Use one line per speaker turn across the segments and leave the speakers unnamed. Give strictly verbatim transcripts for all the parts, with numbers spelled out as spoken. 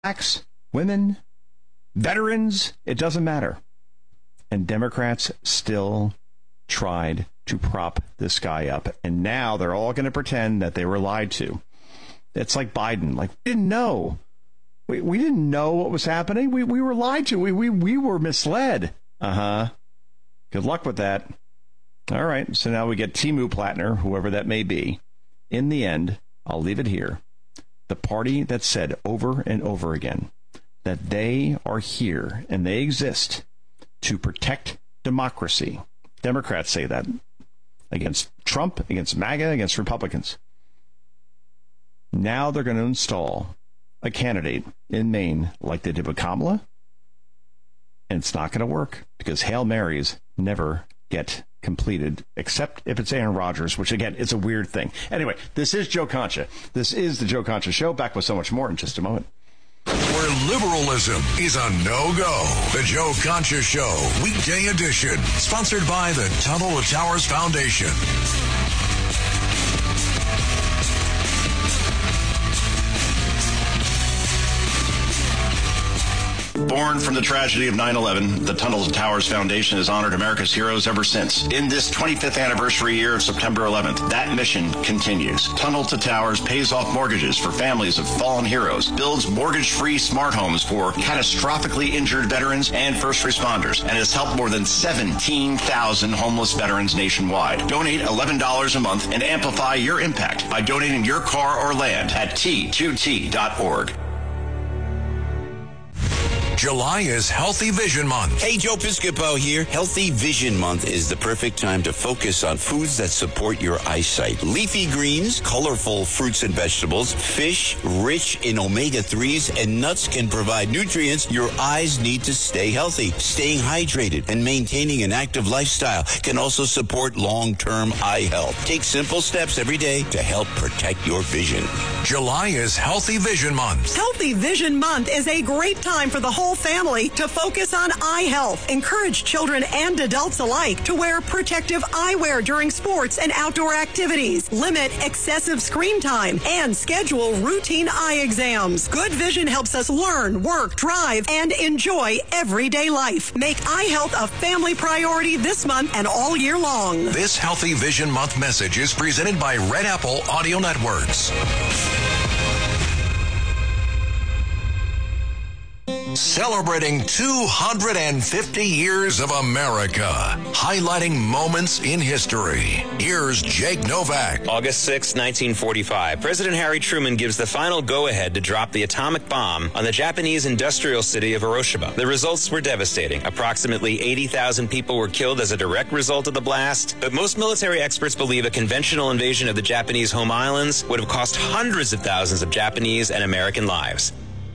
blacks, women, veterans, it doesn't matter. And Democrats still tried to prop this guy up. And now they're all going to pretend that they were lied to. It's like Biden. Like, we didn't know. We we didn't know what was happening. We we were lied to. We we we were misled. Uh-huh. Good luck with that. All right. So now we get Timu Plattner, whoever that may be. In the end, I'll leave it here. The party that said over and over again that they are here and they exist to protect democracy. Democrats say that against Trump, against MAGA, against Republicans. Now they're going to install a candidate in Maine like they did with Kamala. And it's not going to work because Hail Marys never get completed, except if it's Aaron Rodgers, which, again, is a weird thing. Anyway, this is Joe Concha. This is the Joe Concha Show. Back with so much more in just a moment.
Where liberalism is a no-go. The Joe Concha Show, weekday edition. Sponsored by the Tunnel to Towers Foundation.
Born from the tragedy of nine eleven, the Tunnel to Towers Foundation has honored America's heroes ever since. In this twenty-fifth anniversary year of September eleventh, that mission continues. Tunnel to Towers pays off mortgages for families of fallen heroes, builds mortgage-free smart homes for catastrophically injured veterans and first responders, and has helped more than seventeen thousand homeless veterans nationwide. Donate eleven dollars a month and amplify your impact by donating your car or land at T two T dot org.
July is Healthy Vision Month.
Hey, Joe Piscopo here. Healthy Vision Month is the perfect time to focus on foods that support your eyesight. Leafy greens, colorful fruits and vegetables, fish rich in omega threes, and nuts can provide nutrients your eyes need to stay healthy. Staying hydrated and maintaining an active lifestyle can also support long-term eye health. Take simple steps every day to help protect your vision.
July is Healthy Vision Month.
Healthy Vision Month is a great time for the whole family to focus on eye health. Encourage children and adults alike to wear protective eyewear during sports and outdoor activities. Limit excessive screen time and schedule routine eye exams. Good vision helps us learn, work, drive, and enjoy everyday life. Make eye health a family priority this month and all year long.
This Healthy Vision Month message is presented by Red Apple Audio Networks. Celebrating two hundred fifty years of America, highlighting moments in history. Here's Jake Novak.
August sixth, nineteen forty-five. President Harry Truman gives the final go-ahead to drop the atomic bomb on the Japanese industrial city of Hiroshima. The results were devastating. Approximately eighty thousand people were killed as a direct result of the blast, but most military experts believe a conventional invasion of the Japanese home islands would have cost hundreds of thousands of Japanese and American lives.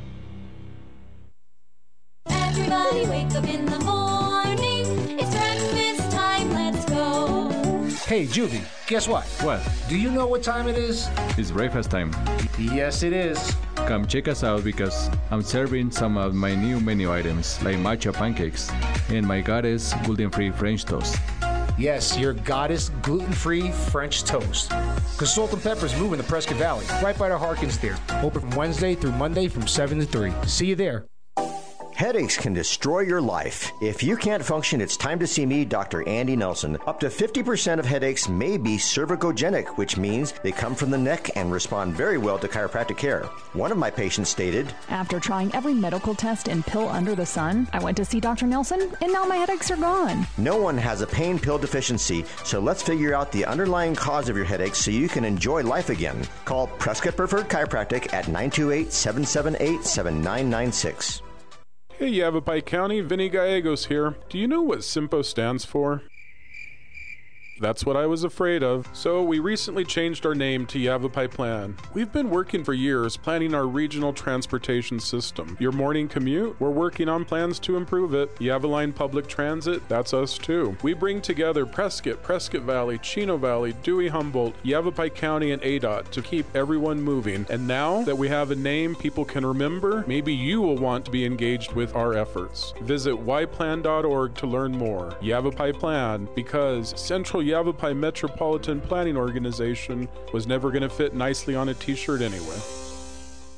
Everybody wake up in the morning. It's breakfast time, let's go.
Hey, Juvie, guess what?
What?
Do you know what time it is?
It's breakfast time.
Yes, it is.
Come check us out because I'm serving some of my new menu items like matcha pancakes and my goddess gluten-free French toast.
Yes, your goddess gluten-free French toast. Because Salt and Pepper's moving to Prescott Valley, right by the Harkins there. Open from Wednesday through Monday from seven to three. See you there.
Headaches can destroy your life. If you can't function, it's time to see me, Doctor Andy Nelson. Up to fifty percent of headaches may be cervicogenic, which means they come from the neck and respond very well to chiropractic care. One of my patients stated,
after trying every medical test and pill under the sun, I went to see Doctor Nelson, and now my headaches are gone.
No one has a pain pill deficiency, so let's figure out the underlying cause of your headaches so you can enjoy life again. Call Prescott Preferred Chiropractic at nine two eight, seven seven eight, seven nine nine six.
Hey, Yavapai County, Vinny Gallegos here. Do you know what SIMPO stands for? That's what I was afraid of. So we recently changed our name to Yavapai Plan. We've been working for years planning our regional transportation system. Your morning commute, we're working on plans to improve it. Yavaline Public Transit, that's us too. We bring together Prescott, Prescott Valley, Chino Valley, Dewey Humboldt, Yavapai County, and A D O T to keep everyone moving. And now that we have a name people can remember, maybe you will want to be engaged with our efforts. Visit y plan dot org to learn more. Yavapai Plan, because Central Yavapai Metropolitan Planning Organization was never going to fit nicely on a t-shirt anyway.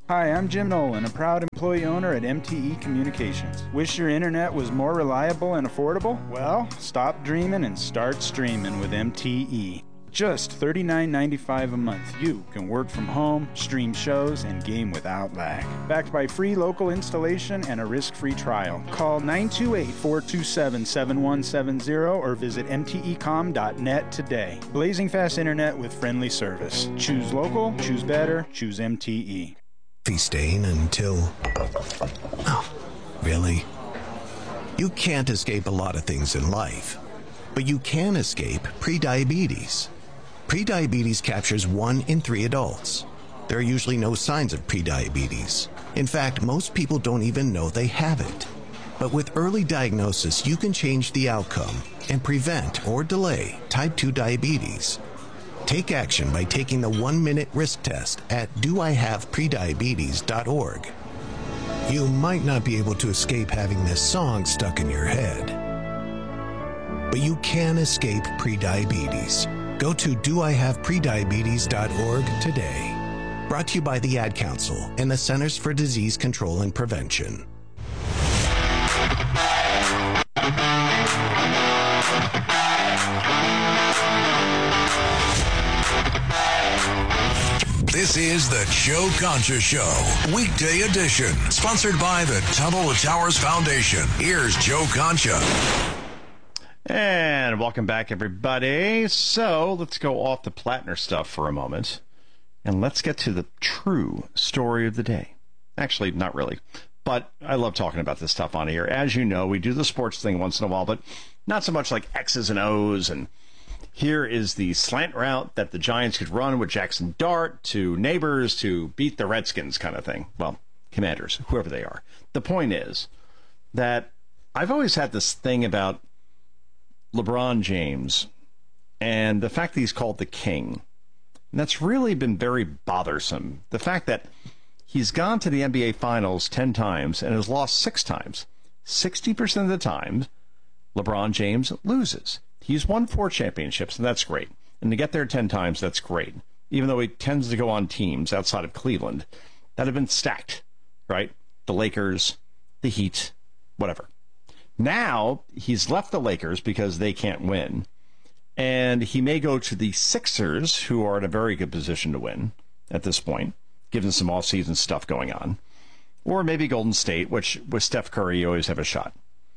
Hi, I'm Jim Nolan, a proud employee owner at M T E Communications. Wish your internet was more reliable and affordable? Well, stop dreaming and start streaming with M T E. Just thirty-nine ninety-five a month, you can work from home, stream shows, and game without lag. Backed by free local installation and a risk-free trial. Call nine two eight, four two seven, seven one seven zero or visit m t e com dot net today. Blazing fast internet with friendly service. Choose local, choose better, choose M T E.
Feasting until... Oh, really? You can't escape a lot of things in life, but you can escape prediabetes. Prediabetes captures one in three adults. There are usually no signs of prediabetes. In fact, most people don't even know they have it. But with early diagnosis, you can change the outcome and prevent or delay type two diabetes. Take action by taking the one-minute risk test at do I have prediabetes dot org. You might not be able to escape having this song stuck in your head, but you can escape prediabetes. Go to do I have prediabetes dot org today. Brought to you by the Ad Council and the Centers for Disease Control and Prevention.
This is the Joe Concha Show, weekday edition, sponsored by the Tunnel to Towers Foundation. Here's Joe Concha.
And welcome back, everybody. So let's go off the Plattner stuff for a moment, and let's get to the true story of the day. Actually, not really, but I love talking about this stuff on here. As you know, we do the sports thing once in a while, but not so much like X's and O's. And here is the slant route that the Giants could run with Jackson Dart to Neighbors to beat the Redskins kind of thing. Well, Commanders, whoever they are. The point is that I've always had this thing about LeBron James and the fact that he's called the King. And that's really been very bothersome. The fact that he's gone to the N B A Finals ten times and has lost six times. sixty percent of the time, LeBron James loses. He's won four championships, and that's great. And to get there ten times, that's great. Even though he tends to go on teams outside of Cleveland that have been stacked, right? The Lakers, the Heat, whatever. Now, he's left the Lakers because they can't win. And he may go to the Sixers, who are in a very good position to win at this point, given some off-season stuff going on. Or maybe Golden State, which with Steph Curry, you always have a shot.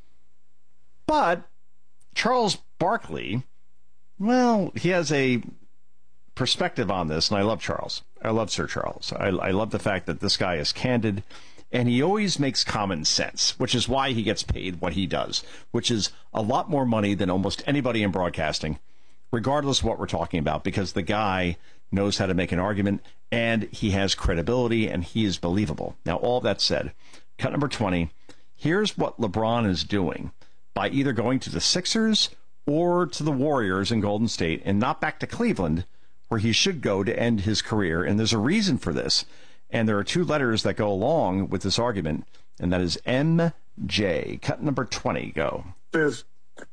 But Charles Barkley, well, he has a perspective on this, and I love Charles. I love Sir Charles. I, I love the fact that this guy is candid, and he always makes common sense, which is why he gets paid what he does, which is a lot more money than almost anybody in broadcasting, regardless of what we're talking about, because the guy knows how to make an argument, and he has credibility, and he is believable. Now, all that said, cut number twenty, here's what LeBron is doing by either going to the Sixers or to the Warriors in Golden State and not back to Cleveland, where he should go to end his career. And there's a reason for this. And there are two letters that go along with this argument, and that is M J. Cut number twenty, go.
There's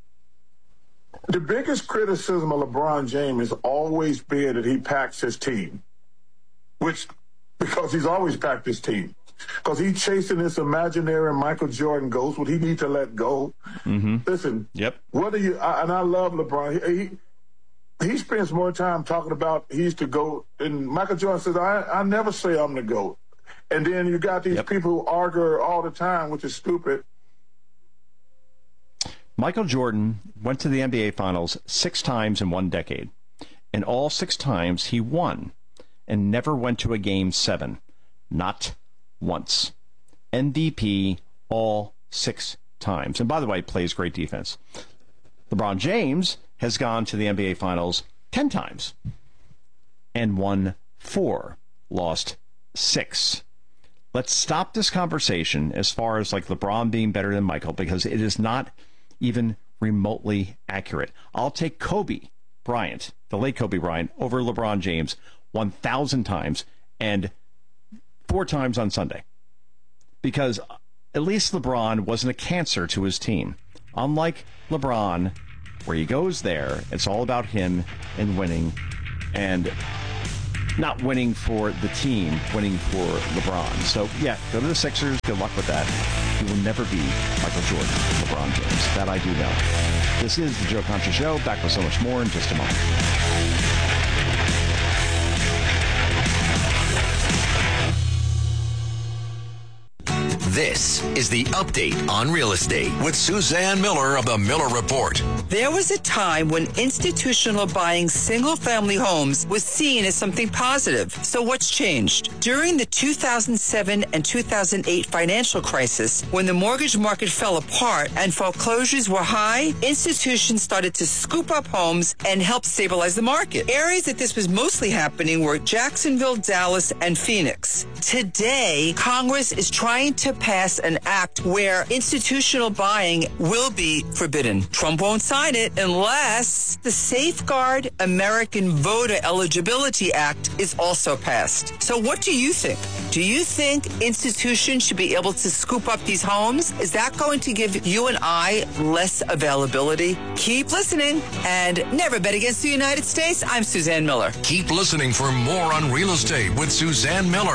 the biggest criticism of LeBron James has always been that he packs his team, which because he's always packed his team. Because he's chasing this imaginary Michael Jordan ghost, what he need to let go.
Mm-hmm.
Listen,
yep.
What do you? I, and I love LeBron. He, he he spends more time talking about he's the GOAT, and Michael Jordan says, "I I never say I'm the GOAT." And then you got these yep. people who argue all the time, which is stupid.
Michael Jordan went to the N B A Finals six times in one decade, and all six times he won, and never went to a game seven, not once. M V P all six times. And by the way, plays great defense. LeBron James has gone to the N B A Finals ten times and won four, lost six. Let's stop this conversation as far as like LeBron being better than Michael, because it is not even remotely accurate. I'll take Kobe Bryant, the late Kobe Bryant, over LeBron James one thousand times and four times on Sunday, because at least LeBron wasn't a cancer to his team. Unlike LeBron, where he goes there, it's all about him and winning. And not winning for the team, winning for LeBron. So, yeah, go to the Sixers. Good luck with that. He will never be Michael Jordan, LeBron James. That I do know. This is the Joe Concha Show. Back with so much more in just a moment.
This is the Update on Real Estate with Suzanne Miller of the Miller Report.
There was a time when institutional buying single-family homes was seen as something positive. So what's changed? During the two thousand seven and two thousand eight financial crisis, when the mortgage market fell apart and foreclosures were high, institutions started to scoop up homes and help stabilize the market. Areas that this was mostly happening were Jacksonville, Dallas, and Phoenix. Today, Congress is trying to pass an act where institutional buying will be forbidden. Trump won't sign it unless the Safeguard American Voter Eligibility Act is also passed. So what do you think? Do you think institutions should be able to scoop up these homes? Is that going to give you and I less availability? Keep listening and never bet against the United States. I'm Suzanne Miller.
Keep listening for more on real estate with Suzanne Miller.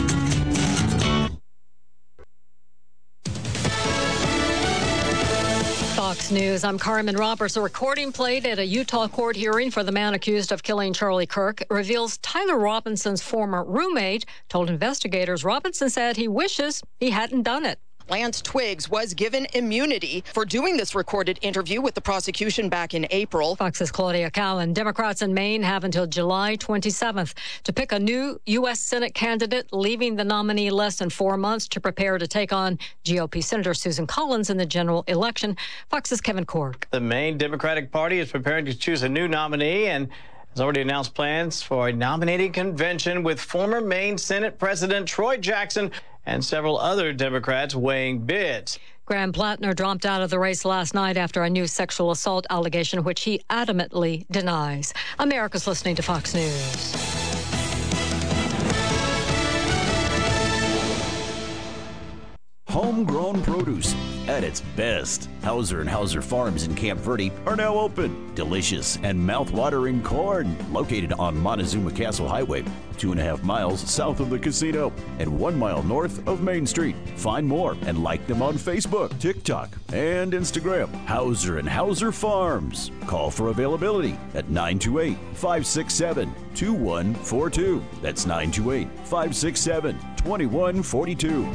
Fox News, I'm Carmen Roberts. A recording played at a Utah court hearing for the man accused of killing Charlie Kirk reveals Tyler Robinson's former roommate told investigators Robinson said he wishes he hadn't done it.
Lance Twiggs was given immunity for doing this recorded interview with the prosecution back in April.
Fox's Claudia Cowan. Democrats in Maine have until July twenty-seventh to pick a new U S Senate candidate, leaving the nominee less than four months to prepare to take on G O P Senator Susan Collins in the general election. Fox's Kevin Cork.
The Maine Democratic Party is preparing to choose a new nominee and has already announced plans for a nominating convention with former Maine Senate President Troy Jackson and several other Democrats weighing bids.
Graham Plattner dropped out of the race last night after a new sexual assault allegation, which he adamantly denies. America's listening to Fox News.
Homegrown produce at its best. Hauser and Hauser Farms in Camp Verde are now open. Delicious and mouth-watering corn located on Montezuma Castle Highway, two and a half miles south of the casino and one mile north of Main Street. Find more and like them on Facebook, TikTok, and Instagram. Hauser and Hauser Farms. Call for availability at nine two eight, five six seven, two one four two. That's nine two eight, five six seven, two one four two.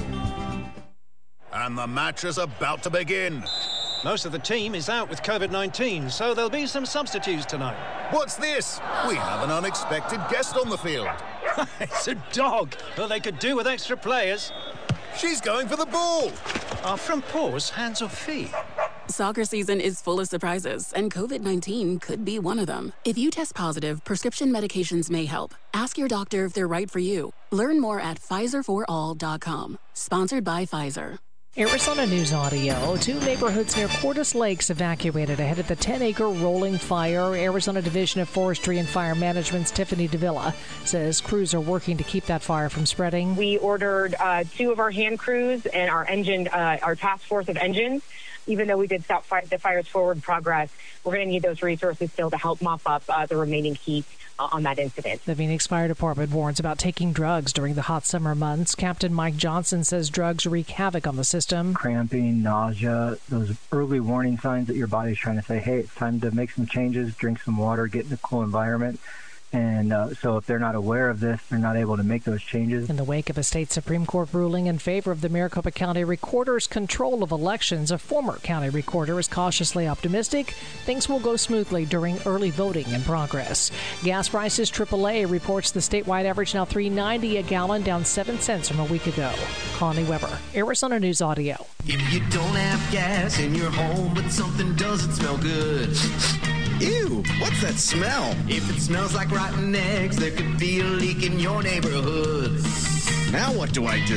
And the match is about to begin.
Most of the team is out with COVID nineteen, so there'll be some substitutes tonight.
What's this? We have an unexpected guest on the field.
It's a dog. Well, they could do with extra players.
She's going for the ball.
Are front paws hands or feet?
Soccer season is full of surprises, and COVID nineteen could be one of them. If you test positive, prescription medications may help. Ask your doctor if they're right for you. Learn more at Pfizer for all dot com. Sponsored by Pfizer.
Arizona News Audio. Two neighborhoods near Cordes Lakes evacuated ahead of the ten-acre rolling fire. Arizona Division of Forestry and Fire Management's Tiffany Davila says crews are working to keep that fire from spreading.
We ordered uh, two of our hand crews and our engine, uh, our task force of engines. Even though we did stop fire, the fire's forward progress, we're going to need those resources still to help mop up uh, the remaining heat uh, on that incident.
The Phoenix Fire Department warns about taking drugs during the hot summer months. Captain Mike Johnson says drugs wreak havoc on the system.
Cramping, nausea, those early warning signs that your body's trying to say, hey, it's time to make some changes, drink some water, get in a cool environment. And uh, so if they're not aware of this, they're not able to make those changes.
In the wake of a state Supreme Court ruling in favor of the Maricopa County Recorder's control of elections, a former county recorder is cautiously optimistic things will go smoothly during early voting in progress. Gas prices, triple A reports the statewide average now three ninety a gallon, down seven cents from a week ago. Connie Weber, Arizona News Audio.
If you don't have gas in your home, but something doesn't smell good.
Ew, what's that smell?
If it smells like rotten eggs, there could be a leak in your neighborhood.
Now what do I do?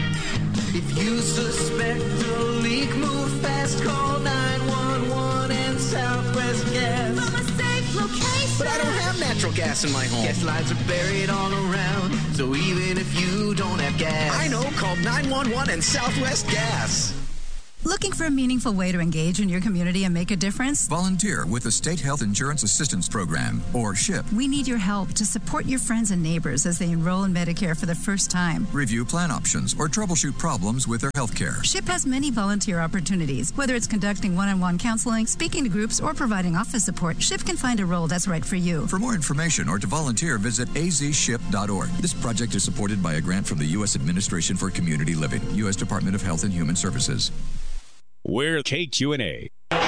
If you suspect a leak, move fast, call nine one one and Southwest Gas.
From a safe location. But I don't have natural gas in my home.
Gas lines are buried all around, so even if you don't have gas.
I know, call nine one one and Southwest Gas.
Looking for a meaningful way to engage in your community and make a difference?
Volunteer with the State Health Insurance Assistance Program, or SHIP.
We need your help to support your friends and neighbors as they enroll in Medicare for the first time.
Review plan options or troubleshoot problems with their health care.
SHIP has many volunteer opportunities. Whether it's conducting one-on-one counseling, speaking to groups, or providing office support, SHIP can find a role that's right for you.
For more information or to volunteer, visit a z ship dot org. This project is supported by a grant from the U S Administration for Community Living, U S Department of Health and Human Services.
We're K Q and A.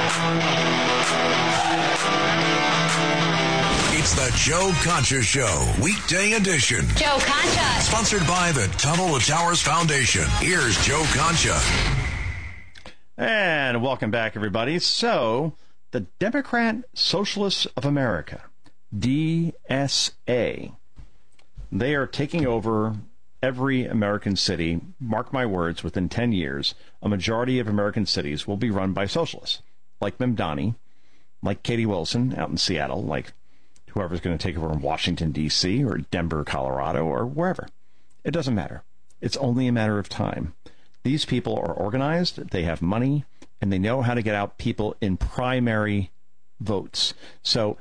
It's the Joe Concha Show, weekday edition.
Joe Concha.
Sponsored by the Tunnel to Towers Foundation. Here's Joe Concha.
And welcome back, everybody. So, the Democrat Socialists of America, D S A, they are taking over every American city. Mark my words, within ten years, a majority of American cities will be run by socialists, like Mamdani, like Katie Wilson out in Seattle, like whoever's going to take over in Washington, D C, or Denver, Colorado, or wherever. It doesn't matter. It's only a matter of time. These people are organized, they have money, and they know how to get out people in primary votes. So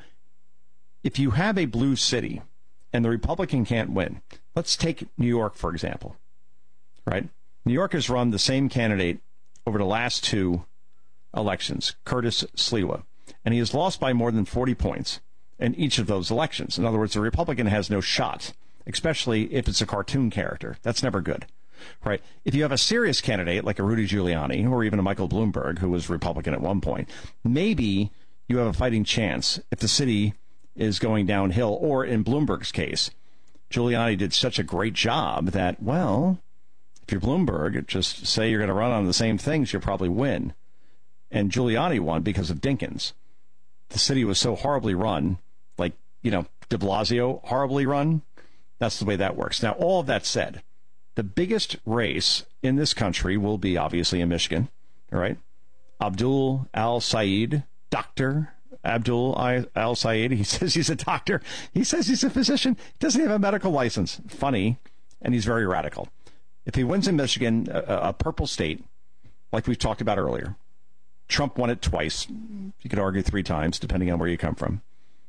if you have a blue city and the Republican can't win, let's take New York, for example, right? New York has run the same candidate over the last two elections, Curtis Sliwa, and he has lost by more than forty points in each of those elections. In other words, the Republican has no shot, especially if it's a cartoon character. That's never good, right? If you have a serious candidate like a Rudy Giuliani or even a Michael Bloomberg, who was Republican at one point, maybe you have a fighting chance if the city is going downhill, or in Bloomberg's case, Giuliani did such a great job that, well, if you're Bloomberg, just say you're going to run on the same things, you'll probably win. And Giuliani won because of Dinkins. The city was so horribly run, like, you know, de Blasio horribly run. That's the way that works. Now, all of that said, the biggest race in this country will be obviously in Michigan, all right? Abdul Al-Sayed, Doctor Abdul Al-Sayed, he says he's a doctor. He says he's a physician. He doesn't have a medical license. Funny, and he's very radical. If he wins in Michigan, a, a purple state, like we've talked about earlier, Trump won it twice. You could argue three times, depending on where you come from.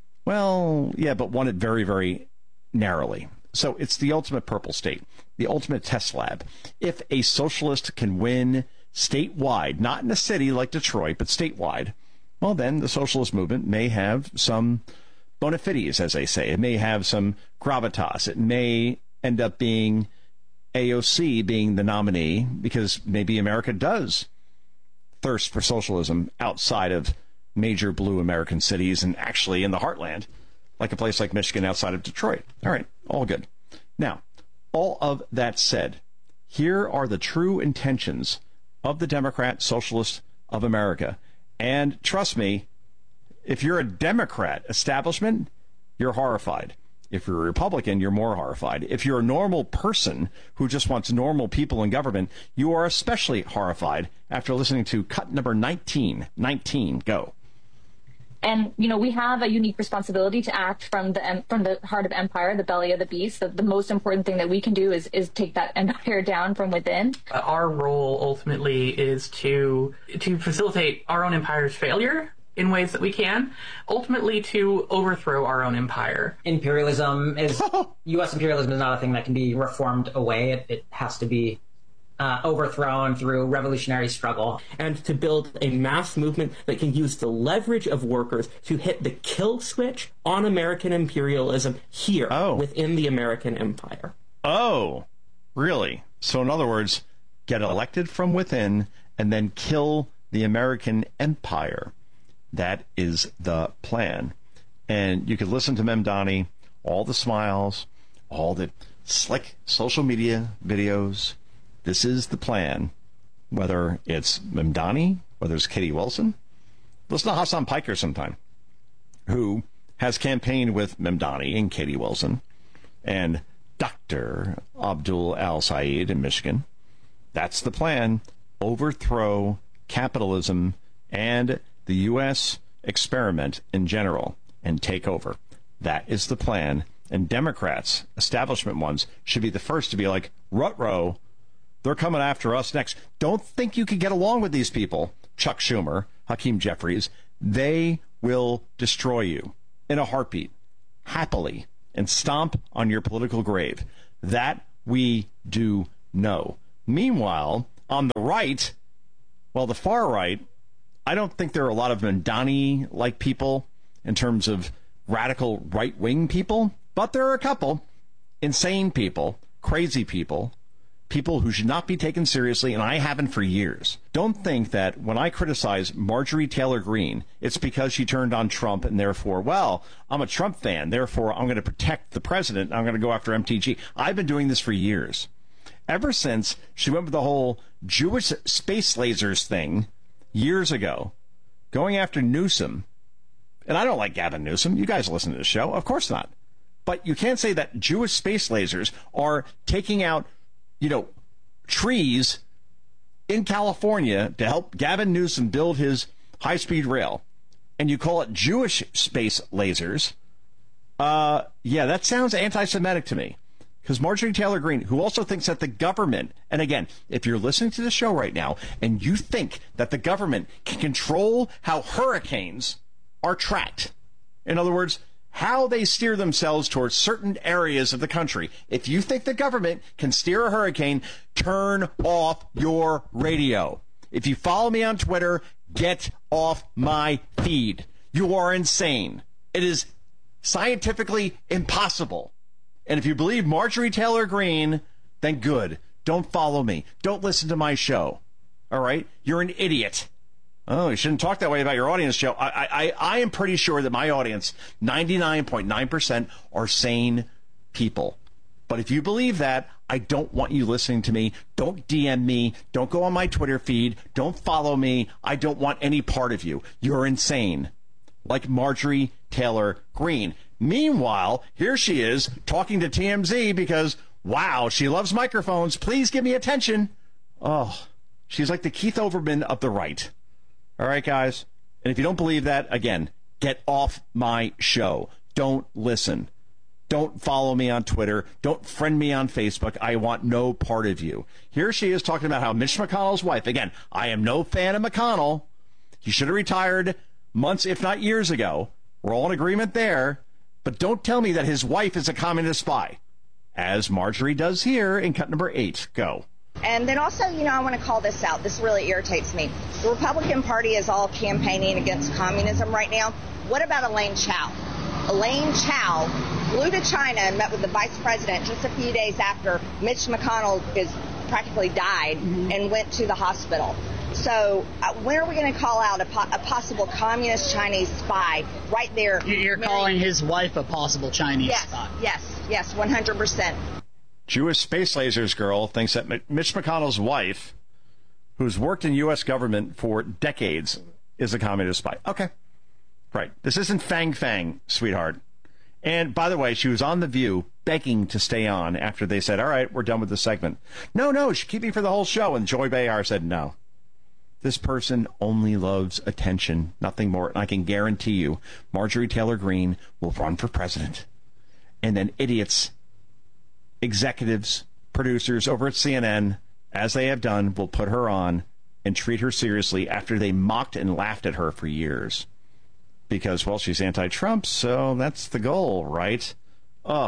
Well, yeah, but won it very, very narrowly. So it's the ultimate purple state, the ultimate test lab. If a socialist can win statewide, not in a city like Detroit, but statewide, well, then the socialist movement may have some bona fides, as they say. It may have some gravitas. It may end up being A O C being the nominee, because maybe America does thirst for socialism outside of major blue American cities and actually in the heartland, like a place like Michigan outside of Detroit. All right, all good. Now, all of that said, here are the true intentions of the Democrat Socialists of America. And trust me, if you're a Democrat establishment, you're horrified. If you're a Republican, you're more horrified. If you're a normal person who just wants normal people in government, you are especially horrified after listening to cut number nineteen. nineteen, go.
And, you know, we have a unique responsibility to act from the from the heart of empire, the belly of the beast. The, the most important thing that we can do is, is take that empire down from within.
Our role ultimately is to to facilitate our own empire's failure in ways that we can, ultimately to overthrow our own empire.
Imperialism is, U S imperialism is not a thing that can be reformed away. It, it has to be uh, overthrown through revolutionary struggle.
And to build a mass movement that can use the leverage of workers to hit the kill switch on American imperialism here oh. within the American empire.
Oh, really? So in other words, get elected from within and then kill the American empire. That is the plan. And you could listen to Mamdani, all the smiles, all the slick social media videos. This is the plan. Whether it's Mamdani, whether it's Katie Wilson. Listen to Hassan Piker sometime, who has campaigned with Mamdani and Katie Wilson and Doctor Abdul Al-Sayed in Michigan. That's the plan. Overthrow capitalism and the U S experiment in general and take over. That is the plan. And Democrats, establishment ones, should be the first to be like, ruh-roh, They're coming after us next. Don't think you can get along with these people. Chuck Schumer, Hakeem Jeffries, they will destroy you in a heartbeat, happily, and stomp on your political grave. That we do know. Meanwhile, on the right, well, the far right, I don't think there are a lot of Mandani-like people in terms of radical right-wing people, but there are a couple insane people, crazy people, people who should not be taken seriously, and I haven't for years. Don't think that when I criticize Marjorie Taylor Greene, it's because she turned on Trump and therefore, well, I'm a Trump fan, therefore I'm going to protect the president, I'm going to go after M T G. I've been doing this for years. Ever since she went with the whole Jewish space lasers thing years ago, going after Newsom, and I don't like Gavin Newsom. You guys listen to the show. Of course not. But you can't say that Jewish space lasers are taking out, you know, trees in California to help Gavin Newsom build his high-speed rail, and you call it Jewish space lasers. Uh, yeah, that sounds anti-Semitic to me. Because Marjorie Taylor Greene, who also thinks that the government, and again, if you're listening to the show right now and you think that the government can control how hurricanes are tracked, in other words, how they steer themselves towards certain areas of the country, if you think the government can steer a hurricane, turn off your radio. If you follow me on Twitter, get off my feed. You are insane. It is scientifically impossible. And if you believe Marjorie Taylor Greene, then good. Don't follow me. Don't listen to my show. All right? You're an idiot. Oh, you shouldn't talk that way about your audience, Joe. I, I, I am pretty sure that my audience, ninety-nine point nine percent, are sane people. But if you believe that, I don't want you listening to me. Don't D M me. Don't go on my Twitter feed. Don't follow me. I don't want any part of you. You're insane. Like Marjorie Taylor Greene. Meanwhile, here she is talking to T M Z because, wow, she loves microphones. Please give me attention. Oh, she's like the Keith Olbermann of the right. All right, guys. And if you don't believe that, again, get off my show. Don't listen. Don't follow me on Twitter. Don't friend me on Facebook. I want no part of you. Here she is talking about how Mitch McConnell's wife, again, I am no fan of McConnell. He should have retired months, if not years ago. We're all in agreement there. But don't tell me that his wife is a communist spy, as Marjorie does here in cut number eight. Go.
And then also, you know, I want to call this out. This really irritates me. The Republican Party is all campaigning against communism right now. What about Elaine Chao? Elaine Chao flew to China and met with the vice president just a few days after Mitch McConnell is practically died mm-hmm. and went to the hospital. So uh, when are we going to call out a, po- a possible communist Chinese spy right there?
You're Mary- calling his wife a possible Chinese
yes,
spy.
Yes, yes, one hundred percent.
Jewish space lasers girl thinks that Mitch McConnell's wife, who's worked in U S government for decades, is a communist spy. Okay. Right. This isn't Fang Fang, sweetheart. And by the way, she was on The View begging to stay on after they said, all right, we're done with the segment. No, no, she keep me for the whole show. And Joy Behar said no. This person only loves attention, nothing more. And I can guarantee you, Marjorie Taylor Greene will run for president. And then idiots, executives, producers over at C N N, as they have done, will put her on and treat her seriously after they mocked and laughed at her for years. Because, well, she's anti-Trump, so that's the goal, right? Ugh.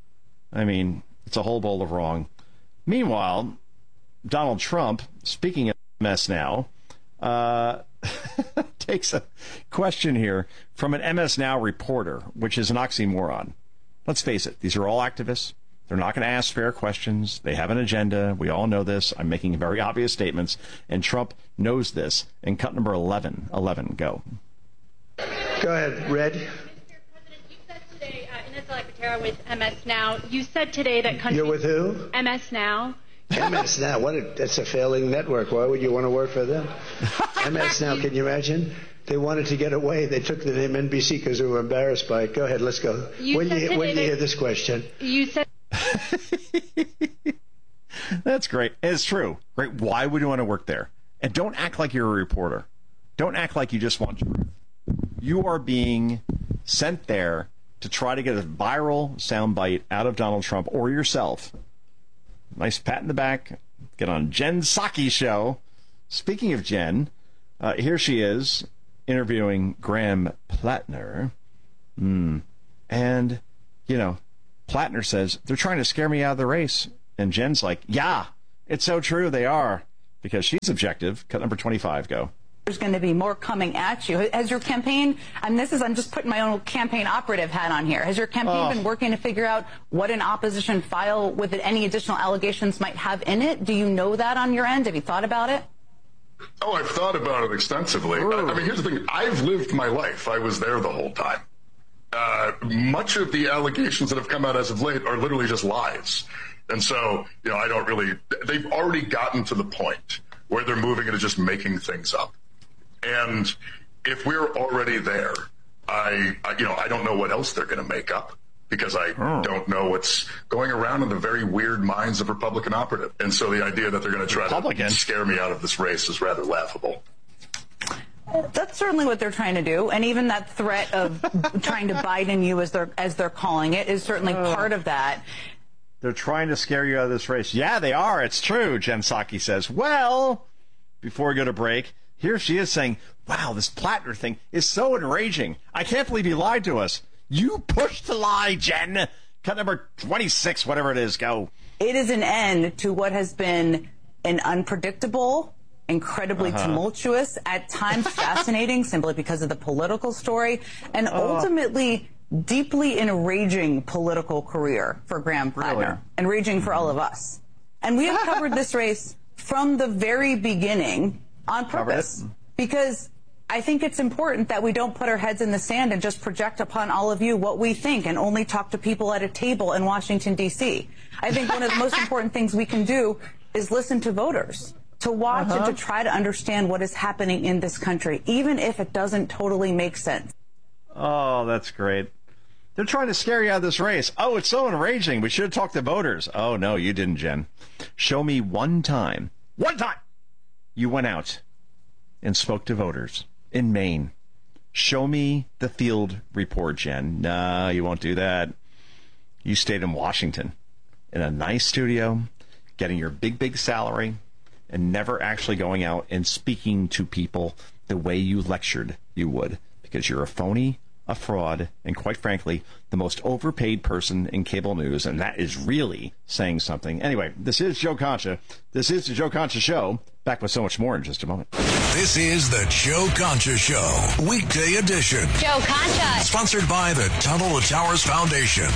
I mean, it's a whole bowl of wrong. Meanwhile, Donald Trump, speaking of mess now, uh, takes a question here from an M S Now reporter, which is an oxymoron. Let's face it, these are all activists. They're not going to ask fair questions. They have an agenda. We all know this. I'm making very obvious statements, and Trump knows this. And cut number eleven, eleven, go.
Go ahead, Red.
Mister President, you said today, uh, Inez Alcantara with M S Now, you said today that countries...
You're with who?
M S Now.
M S Now, what? A, that's a failing network. Why would you want to work for them? M S Now, can you imagine? They wanted to get away. They took the name N B C because they were embarrassed by it. Go ahead, let's go.
You
when
said
you, when you
that,
hear this question.
You said...
That's great. It's true. Great. Why would you want to work there? And don't act like you're a reporter. Don't act like you just want truth. You are being sent there to try to get a viral soundbite out of Donald Trump or yourself. Nice pat in the back get on Jen Psaki's show. Speaking of Jen, uh, here she is interviewing Graham Plattner. Mm. And, you know, Plattner says, they're trying to scare me out of the race. And Jen's like, yeah, it's so true, they are. Because she's objective. Cut number twenty-five, go.
There's going to be more coming at you. Has your campaign, and this is, I'm just putting my own campaign operative hat on here. Has your campaign oh. been working to figure out what an opposition file with any additional allegations might have in it? Do you know that on your end? Have you thought about it?
Oh, I've thought about it extensively. I, I mean, here's the thing. I've lived my life. I was there the whole time. Uh, much of the allegations that have come out as of late are literally just lies. And so, you know, I don't really, they've already gotten to the point where they're moving into just making things up. And if we're already there, I, I you know, I don't know what else they're going to make up because I oh. don't know what's going around in the very weird minds of Republican operatives. And so the idea that they're going to try Republican. to scare me out of this race is rather laughable.
That's certainly what they're trying to do, and even that threat of trying to Biden you, as they're as they're calling it, is certainly oh. part of that.
They're trying to scare you out of this race. Yeah, they are. It's true, Jen Psaki says. Well, before we go to break, here she is saying, wow, this Plattner thing is so enraging. I can't believe he lied to us. You pushed the lie, Jen. Cut number twenty-six, whatever it is. Go.
It is an end to what has been an unpredictable, incredibly uh-huh. tumultuous, at times fascinating simply because of the political story, and uh. ultimately deeply enraging political career for Graham Plattner, really? enraging for all of us. And we have covered this race from the very beginning on purpose, because I think it's important that we don't put our heads in the sand and just project upon all of you what we think and only talk to people at a table in Washington, D C I think one of the most important things we can do is listen to voters, to watch uh-huh. and to try to understand what is happening in this country, even if it doesn't totally make sense.
Oh, that's great. They're trying to scare you out of this race. Oh, it's so enraging. We should have talked to voters. Oh, no, you didn't, Jen. Show me one time, one time, you went out and spoke to voters in Maine. Show me the field report, Jen. No, you won't do that. You stayed in Washington in a nice studio, getting your big, big salary, and never actually going out and speaking to people the way you lectured you would, because you're a phony, a fraud, and quite frankly, the most overpaid person in cable news, and that is really saying something. Anyway, this is Joe Concha. This is the Joe Concha Show. Back with so much more in just a moment.
This is the Joe Concha Show, weekday edition.
Joe Concha.
Sponsored by the Tunnel to Towers Foundation.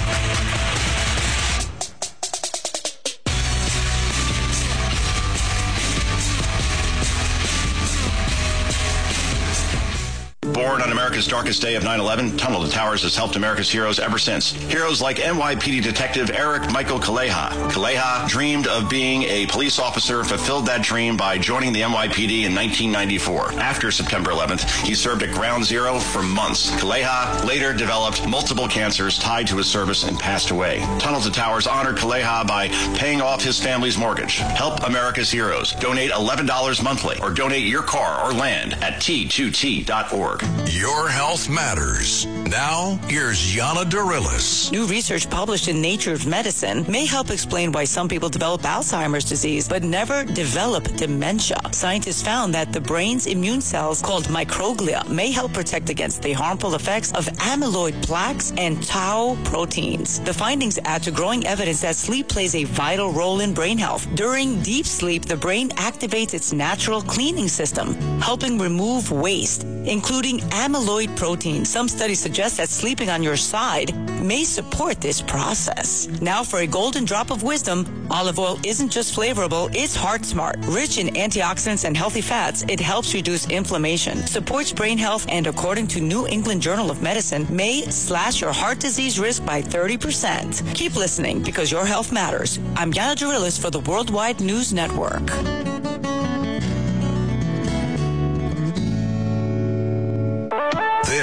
Born on America's darkest day of nine eleven, Tunnel to Towers has helped America's heroes ever since. Heroes like N Y P D detective Eric Michael Kaleha. Kaleha dreamed of being a police officer, fulfilled that dream by joining the N Y P D in nineteen ninety-four. After September eleventh, he served at Ground Zero for months. Kaleha later developed multiple cancers tied to his service and passed away. Tunnel to Towers honored Kaleha by paying off his family's mortgage. Help America's heroes. Donate eleven dollars monthly or donate your car or land at T two T dot org.
Your health matters. Now, here's Yana Darilis.
New research published in Nature Medicine may help explain why some people develop Alzheimer's disease but never develop dementia. Scientists found that the brain's immune cells, called microglia, may help protect against the harmful effects of amyloid plaques and tau proteins. The findings add to growing evidence that sleep plays a vital role in brain health. During deep sleep, the brain activates its natural cleaning system, helping remove waste, including amyloid protein. Some studies suggest that sleeping on your side may support this process. Now for a golden drop of wisdom, olive oil isn't just flavorable, it's heart smart. Rich in antioxidants and healthy fats, it helps reduce inflammation, supports brain health, and according to New England Journal of Medicine, may slash your heart disease risk by thirty percent. Keep listening because your health matters. I'm Yana Darilis for the Worldwide News Network.
This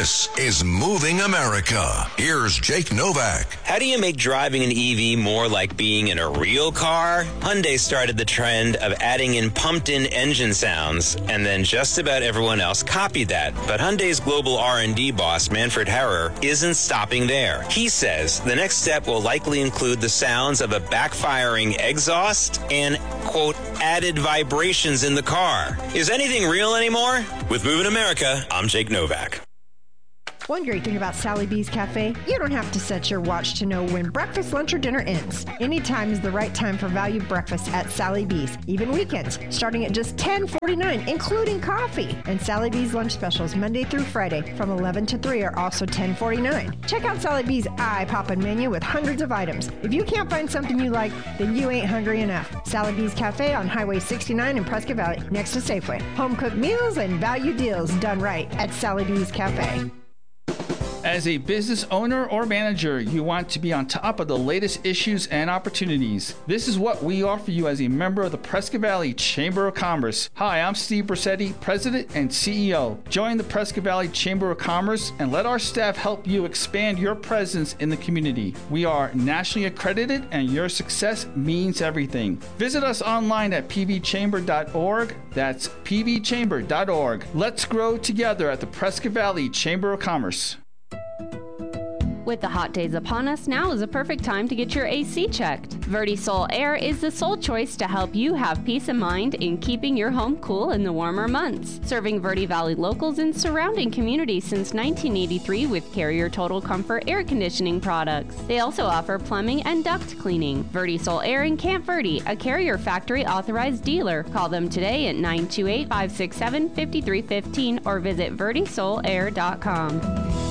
This is Moving America. Here's Jake Novak.
How do you make driving an E V more like being in a real car? Hyundai started the trend of adding in pumped-in engine sounds, and then just about everyone else copied that. But Hyundai's global R and D boss, Manfred Harrer, isn't stopping there. He says the next step will likely include the sounds of a backfiring exhaust and, quote, added vibrations in the car. Is anything real anymore? With Moving America, I'm Jake Novak.
One great thing about Sally B's Cafe, you don't have to set your watch to know when breakfast, lunch, or dinner ends. Any time is the right time for value breakfast at Sally B's, even weekends, starting at just ten forty-nine, including coffee. And Sally B's lunch specials Monday through Friday from eleven to three are also ten forty-nine. Check out Sally B's eye-poppin' menu with hundreds of items. If you can't find something you like, then you ain't hungry enough. Sally B's Cafe on Highway sixty-nine in Prescott Valley, next to Safeway. Home-cooked meals and value deals done right at Sally B's Cafe.
As a business owner or manager, you want to be on top of the latest issues and opportunities. This is what we offer you as a member of the Prescott Valley Chamber of Commerce. Hi, I'm Steve Brissetti, President and C E O. Join the Prescott Valley Chamber of Commerce and let our staff help you expand your presence in the community. We are nationally accredited and your success means everything. Visit us online at p v chamber dot org. That's p v chamber dot org. Let's grow together at the Prescott Valley Chamber of Commerce.
With the hot days upon us, now is a perfect time to get your A C checked. VertiSol Air is the sole choice to help you have peace of mind in keeping your home cool in the warmer months. Serving Verde Valley locals and surrounding communities since nineteen eighty-three with Carrier Total Comfort air conditioning products. They also offer plumbing and duct cleaning. VertiSol Air in Camp Verde, a Carrier factory authorized dealer. Call them today at nine two eight, five six seven, five three one five or visit verti sol air dot com.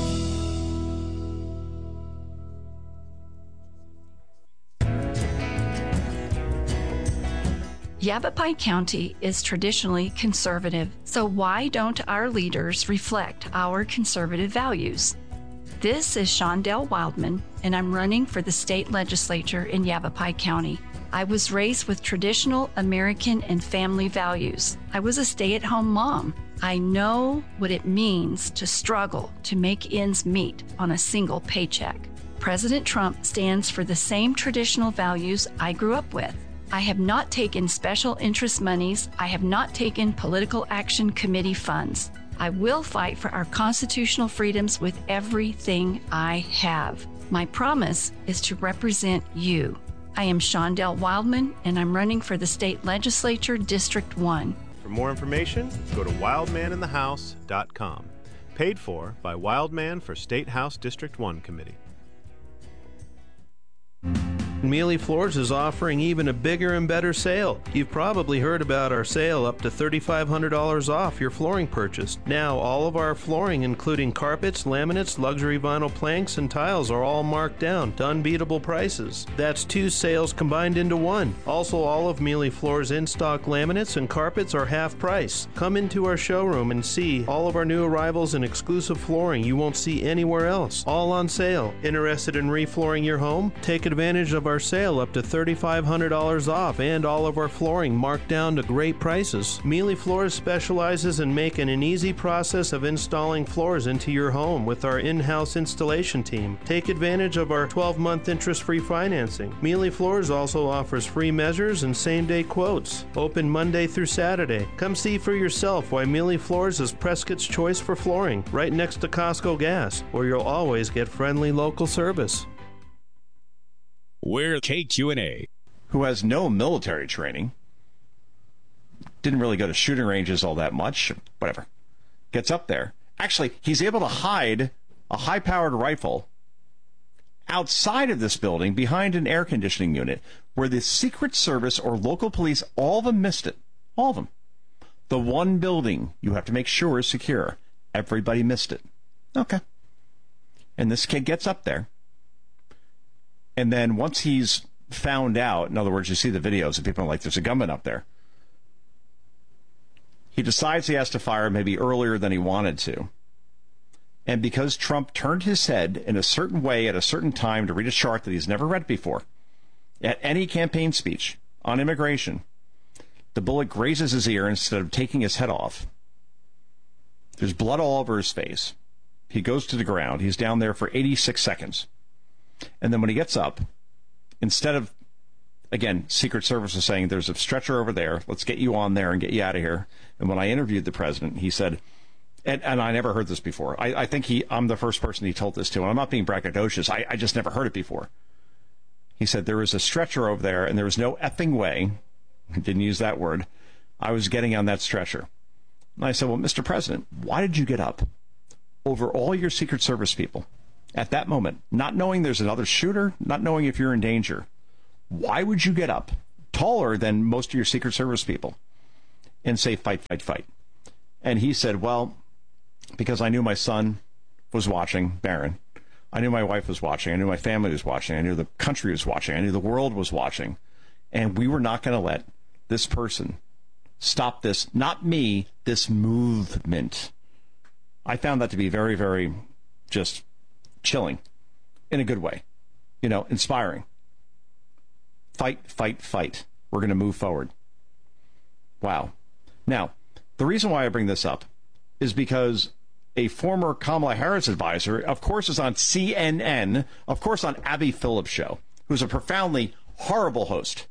Yavapai County is traditionally conservative, so why don't our leaders reflect our conservative values? This is Shondell Wildman, and I'm running for the state legislature in Yavapai County. I was raised with traditional American and family values. I was a stay-at-home mom. I know what it means to struggle to make ends meet on a single paycheck. President Trump stands for the same traditional values I grew up with. I have not taken special interest monies. I have not taken political action committee funds. I will fight for our constitutional freedoms with everything I have. My promise is to represent you. I am Shondell Wildman, and I'm running for the state legislature, District one.
For more information, go to wildman in the house dot com. Paid for by Wildman for State House District one Committee.
Mealy Floors is offering even a bigger and better sale. You've probably heard about our sale up to three thousand five hundred dollars off your flooring purchase. Now, all of our flooring, including carpets, laminates, luxury vinyl planks, and tiles, are all marked down to unbeatable prices. That's two sales combined into one. Also, all of Mealy Floors' in-stock laminates and carpets are half price. Come into our showroom and see all of our new arrivals and exclusive flooring you won't see anywhere else. All on sale. Interested in reflooring your home? Take advantage of our sale up to three thousand five hundred dollars off and all of our flooring marked down to great prices. Mealy Floors specializes in making an easy process of installing floors into your home with our in-house installation team. Take advantage of our twelve-month interest-free financing. Mealy Floors also offers free measures and same-day quotes. Open Monday through Saturday. Come see for yourself why Mealy Floors is Prescott's choice for flooring, right next to Costco Gas, where you'll always get friendly local service.
We're K Q and A.
Who has no military training, didn't really go to shooting ranges all that much, whatever, gets up there. Actually, he's able to hide a high-powered rifle outside of this building behind an air conditioning unit where the Secret Service or local police, all of them missed it. All of them. The one building you have to make sure is secure. Everybody missed it. Okay. And this kid gets up there. And then once he's found out, in other words, you see the videos of people like, there's a gunman up there. He decides he has to fire maybe earlier than he wanted to. And because Trump turned his head in a certain way at a certain time to read a chart that he's never read before, at any campaign speech on immigration, the bullet grazes his ear instead of taking his head off. There's blood all over his face. He goes to the ground. He's down there for eighty-six seconds. And then when he gets up, instead of, again, Secret Service is saying, there's a stretcher over there. Let's get you on there and get you out of here. And when I interviewed the president, he said, and, and I never heard this before. I, I think he, I'm the first person he told this to. And I'm not being braggadocious. I, I just never heard it before. He said, there was a stretcher over there, and there was no effing way, didn't use that word, I was getting on that stretcher. And I said, well, Mister President, why did you get up over all your Secret Service people at that moment, not knowing there's another shooter, not knowing if you're in danger? Why would you get up, taller than most of your Secret Service people, and say, fight, fight, fight? And he said, well, because I knew my son was watching, Barron. I knew my wife was watching. I knew my family was watching. I knew the country was watching. I knew the world was watching. And we were not going to let this person stop this, not me, this movement. I found that to be very, very just chilling in a good way, you know, inspiring. Fight, fight, fight. We're going to move forward. Wow. Now, the reason why I bring this up is because a former Kamala Harris advisor, of course, is on C N N, of course, on Abby Phillips' show, who's a profoundly horrible host.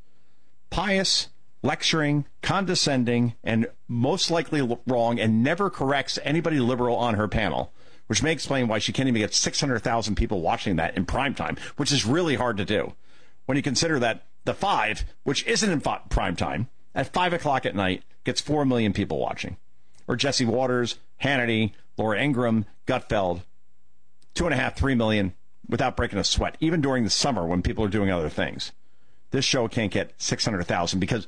Pious, lecturing, condescending, and most likely wrong, and never corrects anybody liberal on her panel, which may explain why she can't even get six hundred thousand people watching that in prime time, which is really hard to do when you consider that The Five, which isn't in prime time, at five o'clock at night, gets four million people watching. Or Jesse Waters, Hannity, Laura Ingraham, Gutfeld, two and a half, three million without breaking a sweat, even during the summer when people are doing other things. This show can't get six hundred thousand because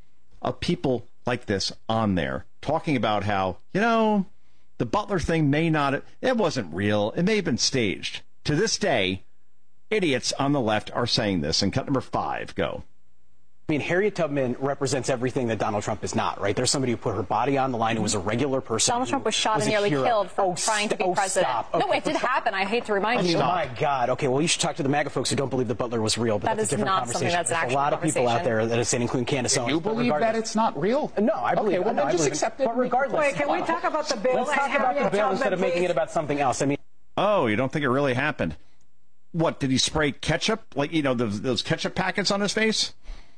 of people like this on there talking about how, you know, the Butler thing may not, it wasn't real. It may have been staged. To this day, idiots on the left are saying this. And cut number five, go.
I mean, Harriet Tubman represents everything that Donald Trump is not, right? There's somebody who put her body on the line, who was a regular person.
Donald Trump was shot and nearly killed for
oh,
trying to be
oh,
president.
Stop. Okay,
no, it did happen. I hate to remind
I mean,
you.
My God. Okay, well, you should talk to the MAGA folks who don't believe that Butler was real, but
that
that's
is
a different
not
conversation.
something that's an
There's
actual
a lot of people out there that are saying, including Candace Owens.
You believe that it's not real?
No, I believe
okay, well,
it. No,
then
I
just
believe
accept
it.
it.
But regardless.
Wait, can we talk about the bill?
Let's talk about the bill instead of making it about something else. I mean,
oh, you don't think it really happened? What, did he spray ketchup? Like, you know, those, those ketchup packets on his face?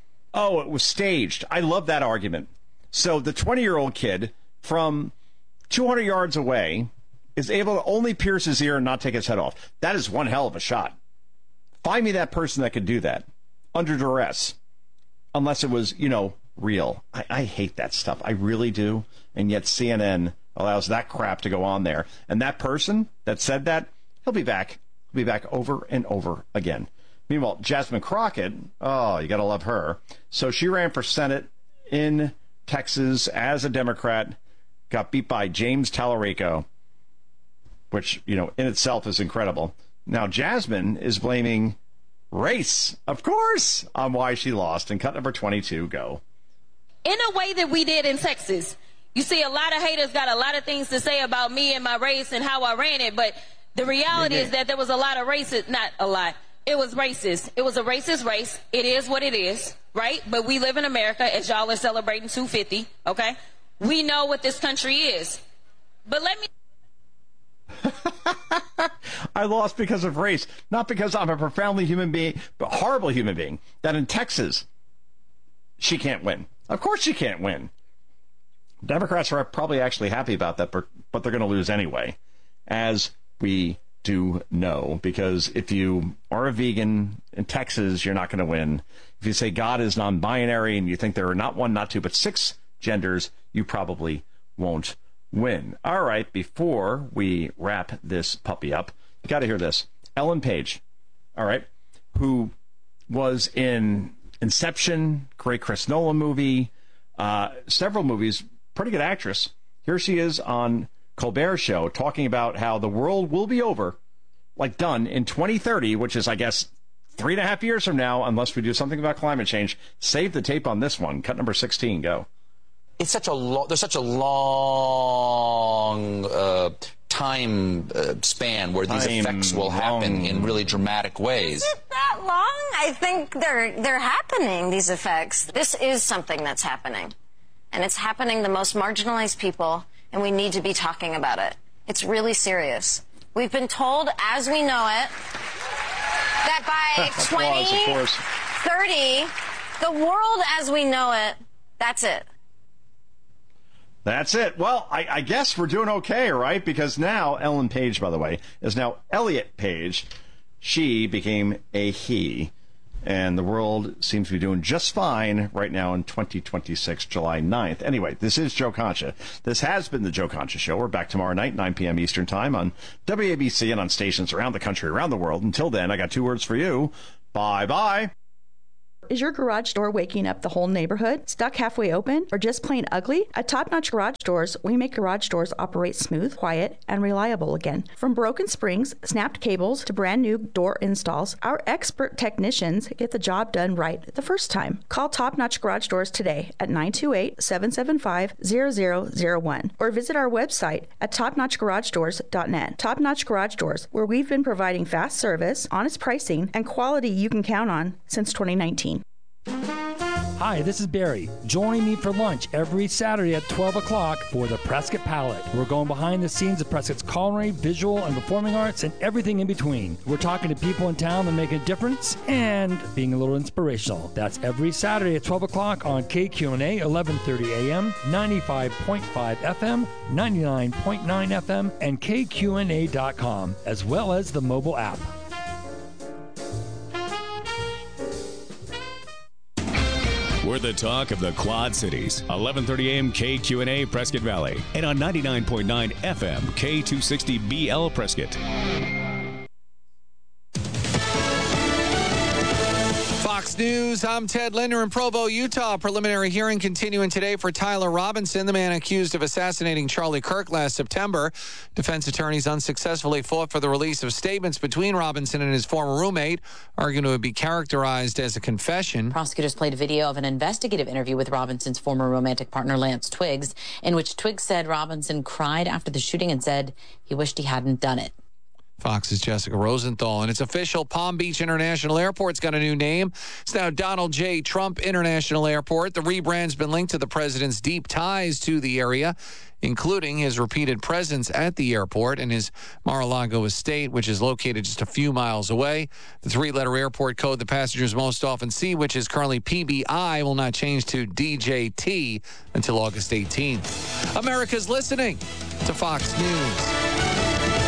Oh, it was staged. I love that argument. So the twenty-year-old kid from two hundred yards away is able to only pierce his ear and not take his head off. That is one hell of a shot. Find me that person that could do that under duress, unless it was, you know, real. I, I hate that stuff. I really do. And yet C N N allows that crap to go on there. And that person that said that, he'll be back. He'll be back over and over again. Meanwhile, Jasmine Crockett, oh, you got to love her. So she ran for Senate in Texas as a Democrat, got beat by James Tallarico, which, you know, in itself is incredible. Now, Jasmine is blaming race, of course, on why she lost. And cut number twenty-two, go.
In a way that we did in Texas. You see, a lot of haters got a lot of things to say about me and my race and how I ran it, but the reality is that there was a lot of racist, not a lot, it was racist. It was a racist race. It is what it is, right? But we live in America, as y'all are celebrating two fifty, okay? We know what this country is. But let me...
I lost because of race, not because I'm a profoundly human being, but horrible human being, that in Texas, she can't win. Of course she can't win. Democrats are probably actually happy about that, but they're going to lose anyway, as we do know, because if you are a vegan in Texas, you're not going to win. If you say God is non-binary and you think there are not one, not two, but six genders, you probably won't win. All right, before we wrap this puppy up, you got to hear this. Ellen Page, all right, who was in Inception, great Chris Nolan movie, uh, several movies, pretty good actress. Here she is on Colbert Show talking about how the world will be over, like done, in twenty thirty, which is, I guess, three and a half years from now, unless we do something about climate change. Save the tape on this one. Cut number sixteen, go.
It's such a lo- there's such a long uh, time uh, span where these
time
effects will happen
long.
in really dramatic ways.
Is it that long? I think they're they're happening, these effects. This is something that's happening. And it's happening to the most marginalized people, and we need to be talking about it. It's really serious. We've been told, as we know it, that by twenty thirty, the world as we know it, that's it.
That's it. Well, I, I guess we're doing okay, right? Because now Ellen Page, by the way, is now Elliot Page. She became a he. And the world seems to be doing just fine right now in twenty twenty-six, July ninth. Anyway, this is Joe Concha. This has been the Joe Concha Show. We're back tomorrow night, nine p.m. Eastern Time on W A B C and on stations around the country, around the world. Until then, I got two words for you. Bye-bye.
Is your garage door waking up the whole neighborhood? Stuck halfway open? Or just plain ugly? At Top Notch Garage Doors, we make garage doors operate smooth, quiet, and reliable again. From broken springs, snapped cables, to brand new door installs, our expert technicians get the job done right the first time. Call Top Notch Garage Doors today at nine two eight, seven seven five, zero zero zero one or visit our website at top notch garage doors dot net. Top Notch Garage Doors, where we've been providing fast service, honest pricing, and quality you can count on since twenty nineteen.
Hi, this is Barry. Join me for lunch every Saturday at twelve o'clock for the Prescott Palette. We're going behind the scenes of Prescott's culinary, visual, and performing arts, and everything in between. We're talking to people in town that make a difference and being a little inspirational. That's every Saturday at twelve o'clock on K Q N A, eleven thirty A M, ninety-five point five F M, ninety-nine point nine F M, and K Q N A dot com, as well as the mobile app.
We're the talk of the Quad Cities. eleven thirty A M K Q N A Prescott Valley. And on ninety-nine point nine F M K two sixty B L Prescott.
Fox News, I'm Ted Linder in Provo, Utah. Preliminary hearing continuing today for Tyler Robinson, the man accused of assassinating Charlie Kirk last September. Defense attorneys unsuccessfully fought for the release of statements between Robinson and his former roommate, arguing it would be characterized as a confession.
Prosecutors played a video of an investigative interview with Robinson's former romantic partner, Lance Twiggs, in which Twiggs said Robinson cried after the shooting and said he wished he hadn't done it.
Fox's Jessica Rosenthal. And it's official, Palm Beach International Airport's got a new name. It's now Donald J. Trump International Airport. The rebrand's been linked to the president's deep ties to the area, including his repeated presence at the airport and his Mar-a-Lago estate, which is located just a few miles away. The three-letter airport code the passengers most often see, which is currently P B I, will not change to D J T until August eighteenth. America's listening to Fox News.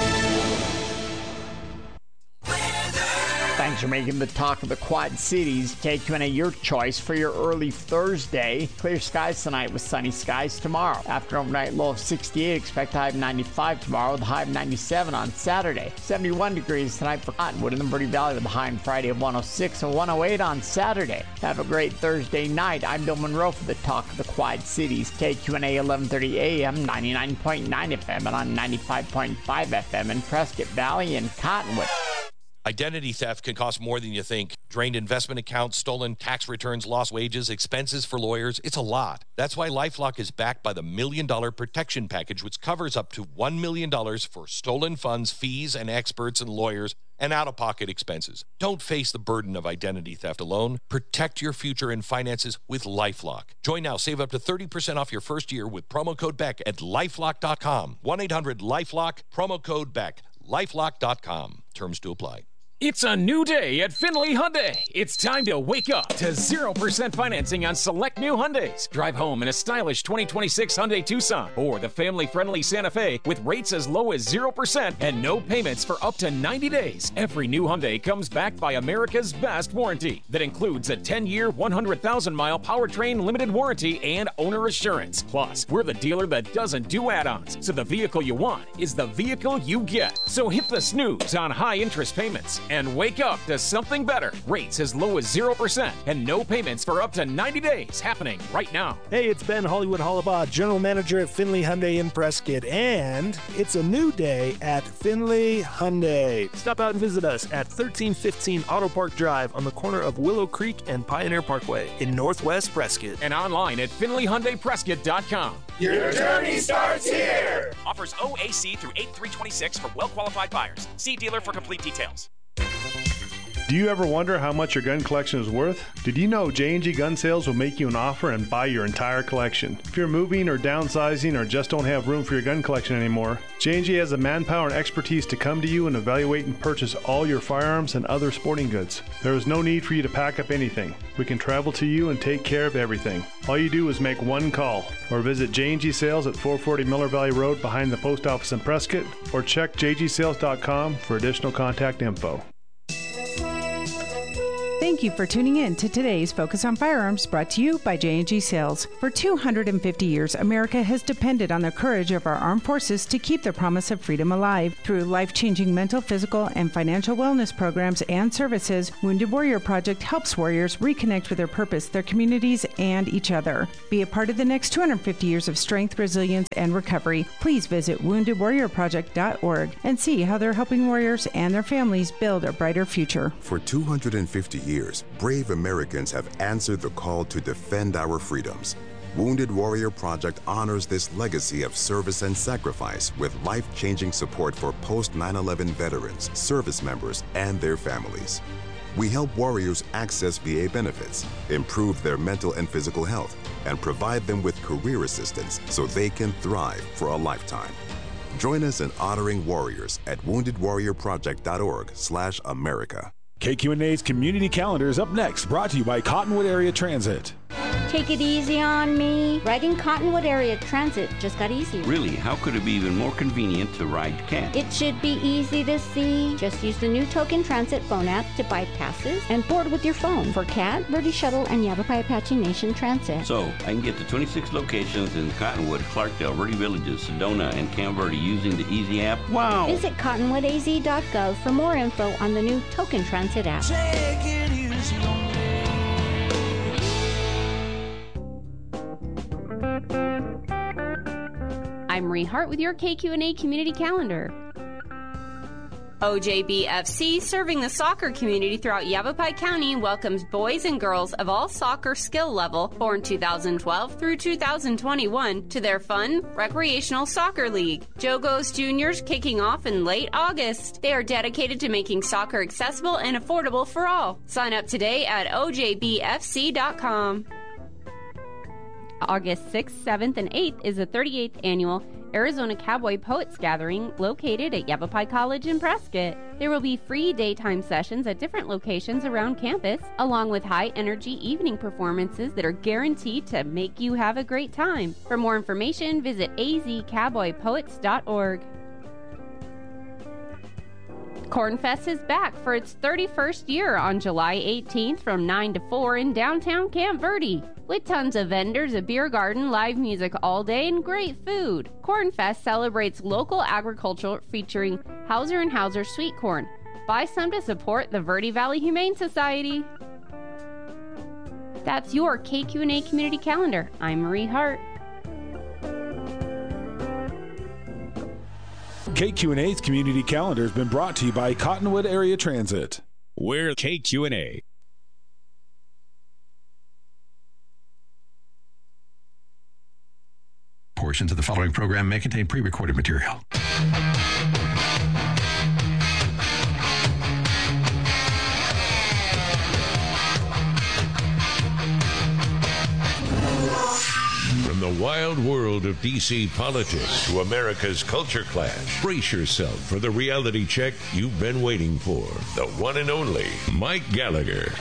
Thanks for making the talk of the Quad Cities. K Q N A, your choice for your early Thursday. Clear skies tonight with sunny skies tomorrow. After an overnight low of sixty-eight, expect a high of ninety-five tomorrow with a high of ninety-seven on Saturday. seventy-one degrees tonight for Cottonwood in the Verde Valley with a high on Friday of one oh six and one oh eight on Saturday. Have a great Thursday night. I'm Bill Monroe for the talk of the Quad Cities. K Q N A, eleven thirty A M, ninety-nine point nine F M and on ninety-five point five F M in Prescott Valley and Cottonwood.
Identity theft can cost more than you think. Drained investment accounts, stolen tax returns, lost wages, expenses for lawyers. It's a lot. That's why LifeLock is backed by the Million Dollar Protection Package, which covers up to one million dollars for stolen funds, fees, and experts and lawyers, and out-of-pocket expenses. Don't face the burden of identity theft alone. Protect your future and finances with LifeLock. Join now. Save up to thirty percent off your first year with promo code Beck at lifelock dot com. one eight hundred LifeLock, promo code Beck. lifelock dot com. Terms to apply.
It's a new day at Findlay Hyundai. It's time to wake up to zero percent financing on select new Hyundais. Drive home in a stylish twenty twenty-six Hyundai Tucson or the family-friendly Santa Fe with rates as low as zero percent and no payments for up to ninety days. Every new Hyundai comes backed by America's best warranty that includes a ten-year, one hundred thousand mile powertrain limited warranty and owner assurance. Plus, we're the dealer that doesn't do add-ons, so the vehicle you want is the vehicle you get. So hit the snooze on high interest payments and wake up to something better. Rates as low as zero percent and no payments for up to ninety days happening right now.
Hey, it's Ben Hollywood Hollabaugh, General Manager at Findlay Hyundai in Prescott, and it's a new day at Findlay Hyundai. Stop out and visit us at thirteen fifteen Auto Park Drive on the corner of Willow Creek and Pioneer Parkway in Northwest Prescott.
And online at finley hyundai prescott dot com.
Your journey starts here!
Offers O A C through eight three twenty-six for well-qualified buyers. See dealer for complete details.
Do you ever wonder how much your gun collection is worth? Did you know J and G Gun Sales will make you an offer and buy your entire collection? If you're moving or downsizing or just don't have room for your gun collection anymore, J and G has the manpower and expertise to come to you and evaluate and purchase all your firearms and other sporting goods. There is no need for you to pack up anything. We can travel to you and take care of everything. All you do is make one call or visit J and G Sales at four forty Miller Valley Road behind the post office in Prescott, or check j g sales dot com for additional contact info.
Thank you for tuning in to today's Focus on Firearms, brought to you by J and G Sales. For two hundred fifty years, America has depended on the courage of our armed forces to keep the promise of freedom alive. Through life-changing mental, physical, and financial wellness programs and services, Wounded Warrior Project helps warriors reconnect with their purpose, their communities, and each other. Be a part of the next two hundred fifty years of strength, resilience, and recovery. Please visit wounded warrior project dot org and see how they're helping warriors and their families build a brighter future.
For two hundred fifty years, brave Americans have answered the call to defend our freedoms. Wounded Warrior Project honors this legacy of service and sacrifice with life-changing support for post nine eleven veterans, service members, and their families. We help warriors access V A benefits, improve their mental and physical health, and provide them with career assistance so they can thrive for a lifetime. Join us in honoring warriors at wounded warrior project dot org slash America.
K Q N A's Community Calendar is up next, brought to you by Cottonwood Area Transit.
Take it easy on me. Riding Cottonwood Area Transit just got easier.
Really? How could it be even more convenient to ride CAT?
It should be easy to see. Just use the new Token Transit phone app to buy passes and board with your phone for CAT, Verde Shuttle, and Yavapai Apache Nation Transit.
So, I can get to twenty-six locations in Cottonwood, Clarkdale, Verde Villages, Sedona, and Camp Verde using the Easy app. Wow!
Visit cottonwood a z dot gov for more info on the new Token Transit app.
Take it easy on me.
I'm Marie Hart with your K Q N A Community Calendar. O J B F C, serving the soccer community throughout Yavapai County, welcomes boys and girls of all soccer skill level born two thousand twelve through two thousand twenty-one to their fun, recreational soccer league. Jogos Juniors kicking off in late August. They are dedicated to making soccer accessible and affordable for all. Sign up today at o j b f c dot com. August sixth, seventh, and eighth is the thirty-eighth annual Arizona Cowboy Poets Gathering located at Yavapai College in Prescott. There will be free daytime sessions at different locations around campus, along with high-energy evening performances that are guaranteed to make you have a great time. For more information, visit a z cowboy poets dot org. Cornfest is back for its thirty-first year on July eighteenth from nine to four in downtown Camp Verde. With tons of vendors, a beer garden, live music all day, and great food. Cornfest celebrates local agriculture featuring Hauser and Hauser sweet corn. Buy some to support the Verde Valley Humane Society. That's your K Q N A Community Calendar. I'm Marie Hart.
K Q N A's Community Calendar has been brought to you by Cottonwood Area Transit.
We're K Q N A.
Portions of the following program may contain pre-recorded material.
From the wild world of D C politics to America's culture clash, brace yourself for the reality check you've been waiting for. The one and only Mike Gallagher.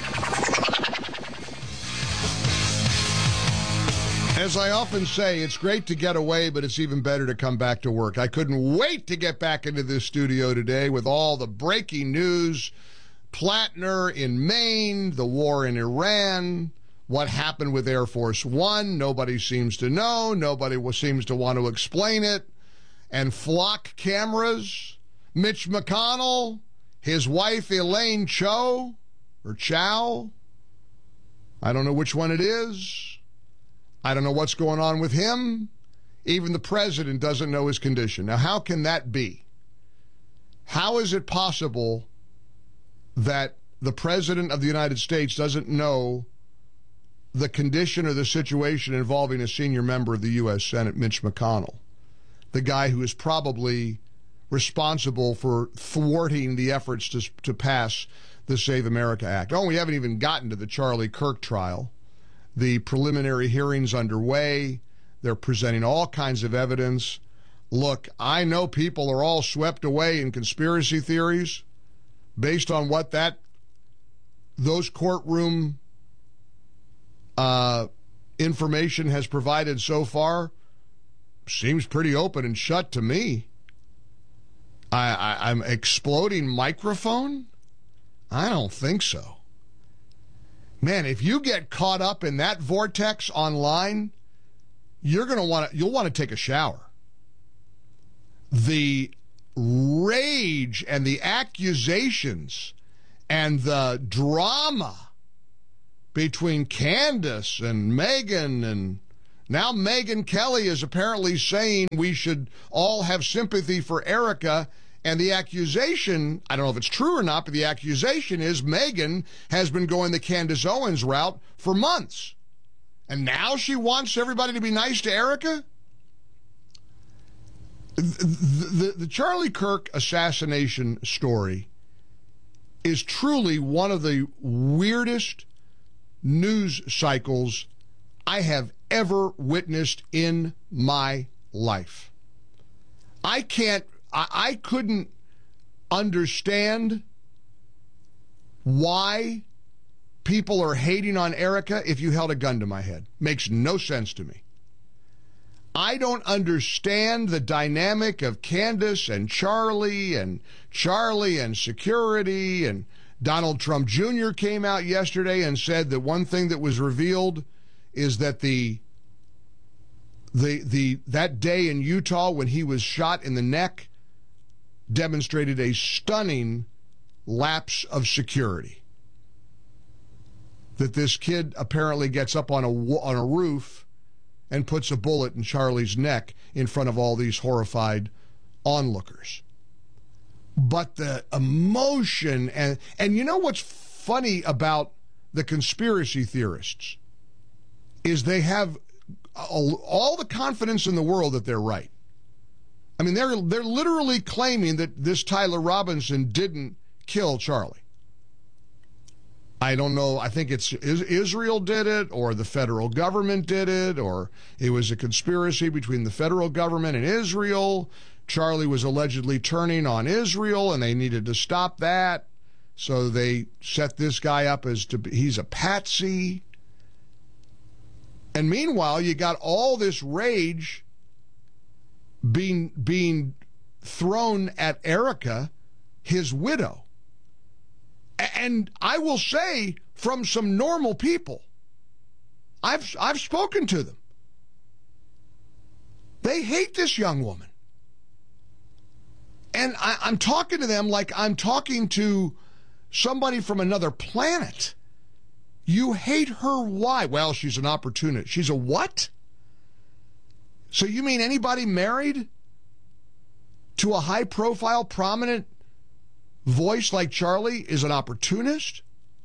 As I often say, it's great to get away, but it's even better to come back to work. I couldn't wait to get back into this studio today with all the breaking news. Plattner in Maine, the war in Iran, what happened with Air Force One. Nobody seems to know. Nobody seems to want to explain it. And flock cameras. Mitch McConnell, his wife Elaine Cho, or Chow. I don't know which one it is. I don't know what's going on with him. Even the president doesn't know his condition. Now, how can that be? How is it possible that the president of the United States doesn't know the condition or the situation involving a senior member of the U S Senate, Mitch McConnell, the guy who is probably responsible for thwarting the efforts to, to pass the Save America Act. Oh, we haven't even gotten to the Charlie Kirk trial. The preliminary hearings underway. They're presenting all kinds of evidence. Look, I know people are all swept away in conspiracy theories based on what that those courtroom uh, information has provided so far. Seems pretty open and shut to me. I, I, I'm exploding microphone? I don't think so. Man, if you get caught up in that vortex online, you're going to want to, you'll want to take a shower. The rage and the accusations and the drama between Candace and Megyn, and now Megyn Kelly is apparently saying we should all have sympathy for Erica. And the accusation, I don't know if it's true or not, but the accusation is Megyn has been going the Candace Owens route for months. And now she wants everybody to be nice to Erica? The, the, the Charlie Kirk assassination story is truly one of the weirdest news cycles I have ever witnessed in my life. I can't, I, I couldn't understand why people are hating on Erica if you held a gun to my head. Makes no sense to me. I don't understand the dynamic of Candace and Charlie and Charlie and security, and Donald Trump Junior came out yesterday and said that one thing that was revealed is that the the the that day in Utah when he was shot in the neck demonstrated a stunning lapse of security. That this kid apparently gets up on a on a roof and puts a bullet in Charlie's neck in front of all these horrified onlookers. But the emotion, and and you know what's funny about the conspiracy theorists is they have all the confidence in the world that they're right. I mean, they're they're literally claiming that this Tyler Robinson didn't kill Charlie. I don't know. I think it's Israel did it, or the federal government did it, or it was a conspiracy between the federal government and Israel. Charlie was allegedly turning on Israel, and they needed to stop that. So they set this guy up as to be, he's a patsy. And meanwhile, you got all this rage being being thrown at Erica, his widow. And I will say, from some normal people, I've I've spoken to them. They hate this young woman. And I, I'm talking to them like I'm talking to somebody from another planet. You hate her, why? Well, she's an opportunist. She's a what? So you mean anybody married to a high-profile, prominent voice like Charlie is an opportunist?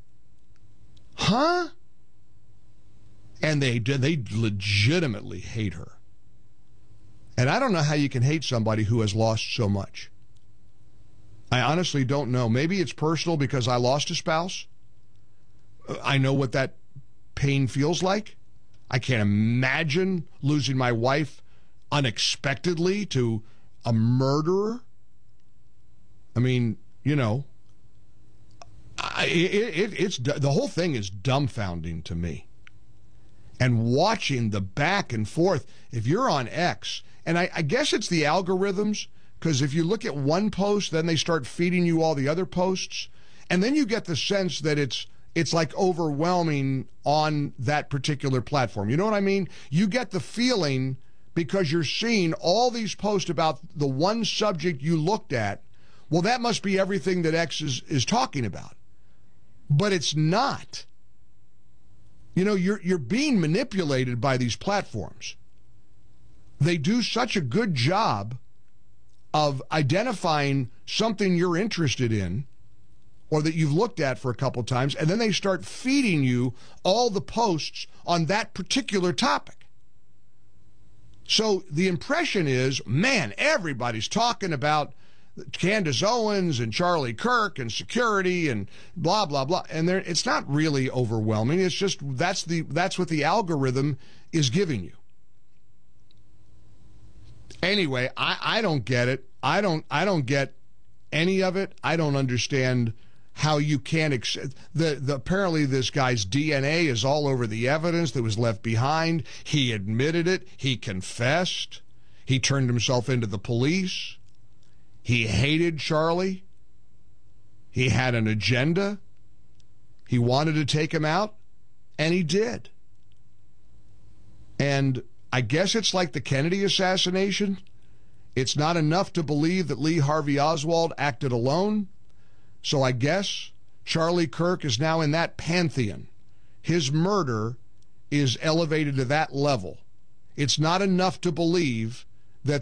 Huh? And they they legitimately hate her. And I don't know how you can hate somebody who has lost so much. I honestly don't know. Maybe it's personal because I lost a spouse. I know what that pain feels like. I can't imagine losing my wife unexpectedly to a murderer. I mean, you know, I, it, it, it's the whole thing is dumbfounding to me. And watching the back and forth, if you're on X, and I, I guess it's the algorithms, because if you look at one post, then they start feeding you all the other posts, and then you get the sense that it's it's like overwhelming on that particular platform. You know what I mean? You get the feeling because you're seeing all these posts about the one subject you looked at. Well, that must be everything that X is, is talking about. But it's not. You know, you're you're being manipulated by these platforms. They do such a good job of identifying something you're interested in or that you've looked at for a couple times, and then they start feeding you all the posts on that particular topic. So the impression is, man, everybody's talking about Candace Owens and Charlie Kirk and security and blah, blah, blah. And there, it's not really overwhelming. It's just that's the that's what the algorithm is giving you. Anyway, I, I don't get it. I don't I don't get any of it. I don't understand how you can't ex- the, the apparently this guy's D N A is all over the evidence that was left behind. He admitted it. He confessed. He turned himself into the police. He hated Charlie. He had an agenda. He wanted to take him out, and he did. And I guess it's like the Kennedy assassination. It's not enough to believe that Lee Harvey Oswald acted alone. So I guess Charlie Kirk is now in that pantheon. His murder is elevated to that level. It's not enough to believe